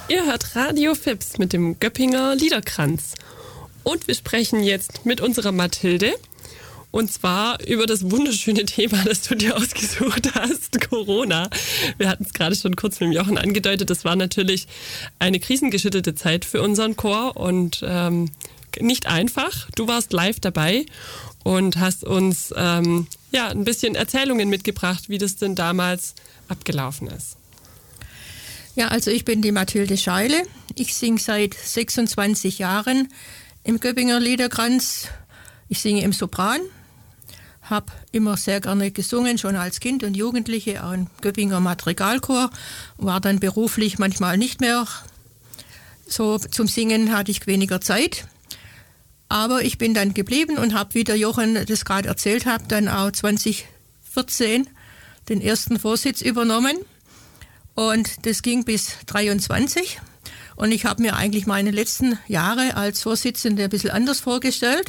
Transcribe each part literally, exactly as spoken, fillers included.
Ihr hört Radio Fips mit dem Göppinger Liederkranz. Und wir sprechen jetzt mit unserer Mathilde. Und zwar über das wunderschöne Thema, das du dir ausgesucht hast, Corona. Wir hatten es gerade schon kurz mit dem Jochen angedeutet. Das war natürlich eine krisengeschüttelte Zeit für unseren Chor und ähm, nicht einfach. Du warst live dabei und hast uns ähm, ja, ein bisschen Erzählungen mitgebracht, wie das denn damals abgelaufen ist. Ja, also ich bin die Mathilde Scheile. Ich singe seit sechsundzwanzig Jahren im Göppinger Liederkranz. Ich singe im Sopran, habe immer sehr gerne gesungen, schon als Kind und Jugendliche, auch im Göppinger Madrigalchor. War dann beruflich manchmal nicht mehr so zum Singen, hatte ich weniger Zeit. Aber ich bin dann geblieben und habe, wie der Jochen das gerade erzählt hat, dann auch zwanzig vierzehn den ersten Vorsitz übernommen. Und das ging bis dreiundzwanzig. Und ich habe mir eigentlich meine letzten Jahre als Vorsitzende ein bisschen anders vorgestellt.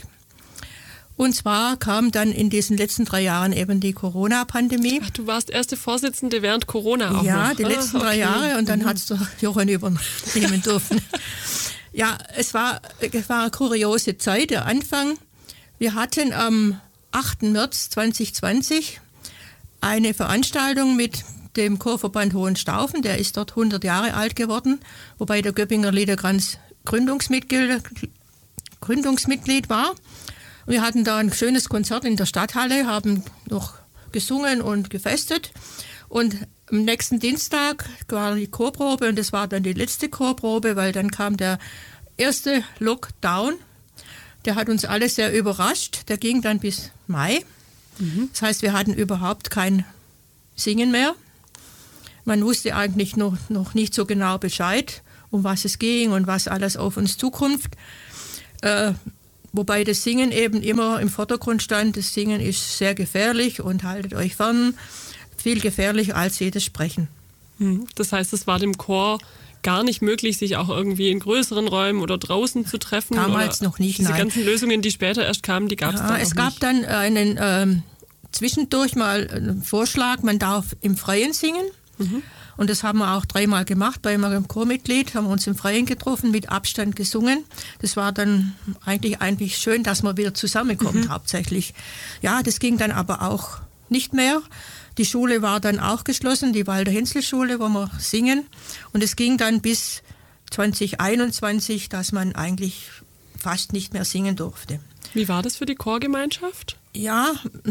Und zwar kam dann in diesen letzten drei Jahren eben die Corona-Pandemie. Ach, du warst erste Vorsitzende während Corona auch Ja, noch. die letzten ah, okay. drei Jahre und dann mhm. hat es der Jochen übernehmen dürfen. Ja, es war, es war eine kuriose Zeit, der Anfang. Wir hatten am achten März zweitausendzwanzig eine Veranstaltung mit dem Chorverband Hohenstaufen, der ist dort hundert Jahre alt geworden, wobei der Göppinger Liederkranz Gründungsmitglied, Gründungsmitglied war. Wir hatten da ein schönes Konzert in der Stadthalle, haben noch gesungen und gefestet. Und am nächsten Dienstag war die Chorprobe und das war dann die letzte Chorprobe, weil dann kam der erste Lockdown. Der hat uns alle sehr überrascht. Der ging dann bis Mai. Mhm. Das heißt, wir hatten überhaupt kein Singen mehr. Man wusste eigentlich noch, noch nicht so genau Bescheid, um was es ging und was alles auf uns zukommt. Äh, wobei das Singen eben immer im Vordergrund stand. Das Singen ist sehr gefährlich und haltet euch fern. Viel gefährlicher als jedes Sprechen. Das heißt, es war dem Chor gar nicht möglich, sich auch irgendwie in größeren Räumen oder draußen zu treffen? Damals oder noch nicht, diese nein. ganzen Lösungen, die später erst kamen, die gab es ja, dann auch es nicht? Es gab dann einen ähm, zwischendurch mal einen Vorschlag, man darf im Freien singen. Mhm. Und das haben wir auch dreimal gemacht. Bei einem Chormitglied haben wir uns im Freien getroffen, mit Abstand gesungen. Das war dann eigentlich, eigentlich schön, dass man wieder zusammenkommt, mhm. hauptsächlich. Ja, das ging dann aber auch nicht mehr. Die Schule war dann auch geschlossen, die Walter-Hensel-Schule, wo wir singen. Und es ging dann bis zweitausendeinundzwanzig, dass man eigentlich fast nicht mehr singen durfte. Wie war das für die Chorgemeinschaft? Ja,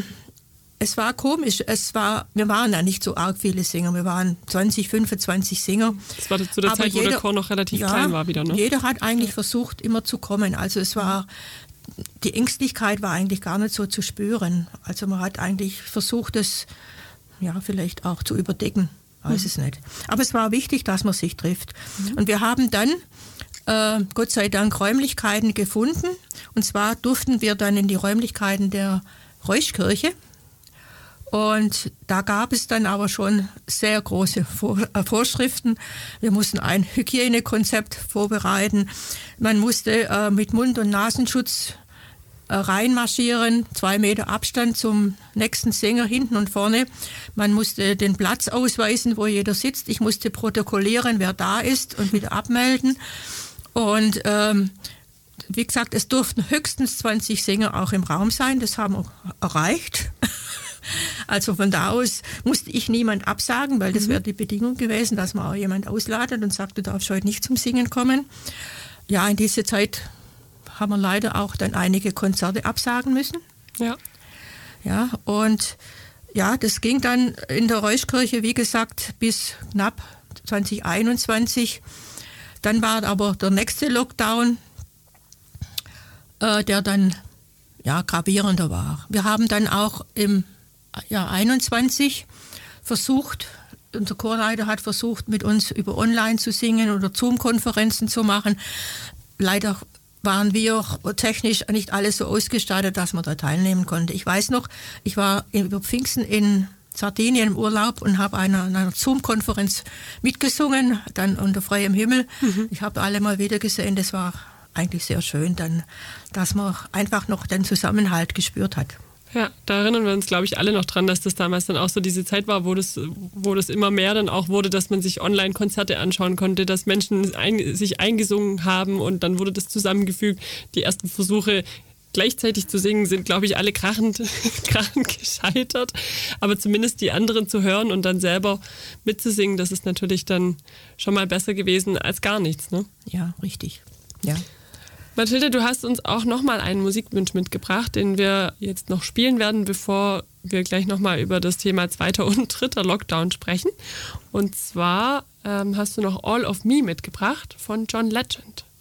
es war komisch. Es war, wir waren ja nicht so arg viele Sänger. Wir waren zwanzig, fünfundzwanzig Sänger. Das war zu der Aber Zeit, jeder, wo der Chor noch relativ ja, klein war wieder, ne? Jeder hat eigentlich versucht, immer zu kommen. Also es war, die Ängstlichkeit war eigentlich gar nicht so zu spüren. Also man hat eigentlich versucht, es ja vielleicht auch zu überdecken. Weiß mhm. es nicht. Aber es war wichtig, dass man sich trifft. Mhm. Und wir haben dann äh, Gott sei Dank Räumlichkeiten gefunden. Und zwar durften wir dann in die Räumlichkeiten der Reuschkirche. Und da gab es dann aber schon sehr große Vor- äh, Vorschriften. Wir mussten ein Hygienekonzept vorbereiten. Man musste äh, mit Mund- und Nasenschutz äh, reinmarschieren, zwei Meter Abstand zum nächsten Sänger hinten und vorne. Man musste den Platz ausweisen, wo jeder sitzt. Ich musste protokollieren, wer da ist und wieder abmelden. Und ähm, wie gesagt, es durften höchstens zwanzig Sänger auch im Raum sein. Das haben wir erreicht. Also von da aus musste ich niemand absagen, weil das wäre die Bedingung gewesen, dass man auch jemand ausladet und sagt, du darfst heute nicht zum Singen kommen. Ja, in dieser Zeit haben wir leider auch dann einige Konzerte absagen müssen. Ja. Ja, und ja, das ging dann in der Reuschkirche, wie gesagt, bis knapp zwanzig einundzwanzig. Dann war aber der nächste Lockdown, äh, der dann ja, gravierender war. Wir haben dann auch im Jahr einundzwanzig versucht, unser Chorleiter hat versucht, mit uns über Online zu singen oder Zoom-Konferenzen zu machen. Leider waren wir technisch nicht alles so ausgestattet, dass man da teilnehmen konnte. Ich weiß noch, ich war über Pfingsten in Sardinien im Urlaub und habe einer, einer Zoom-Konferenz mitgesungen, dann unter freiem Himmel. Mhm. Ich habe alle mal wieder gesehen, das war eigentlich sehr schön, dann, dass man einfach noch den Zusammenhalt gespürt hat. Ja, da erinnern wir uns, glaube ich, alle noch dran, dass das damals dann auch so diese Zeit war, wo das, wo das immer mehr dann auch wurde, dass man sich Online-Konzerte anschauen konnte, dass Menschen ein, sich eingesungen haben und dann wurde das zusammengefügt. Die ersten Versuche gleichzeitig zu singen sind, glaube ich, alle krachend, krachend gescheitert. Aber zumindest die anderen zu hören und dann selber mitzusingen, das ist natürlich dann schon mal besser gewesen als gar nichts, ne? Ja, richtig. Ja. Mathilde, du hast uns auch nochmal einen Musikwunsch mitgebracht, den wir jetzt noch spielen werden, bevor wir gleich nochmal über das Thema zweiter und dritter Lockdown sprechen. Und zwar ähm, hast du noch All of Me mitgebracht von John Legend.